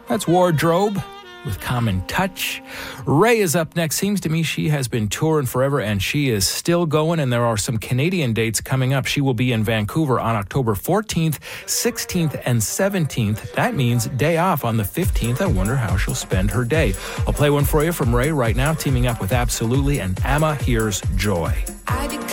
That's Wardrobe with Common Touch. Ray is up next. Seems to me she has been touring forever and she is still going, and there are some Canadian dates coming up. She will be in Vancouver on October 14th, 16th, and 17th. That means day off on the 15th. I wonder how she'll spend her day. I'll play one for you from Ray right now, teaming up with Absolutely and Amma. Here's Joy.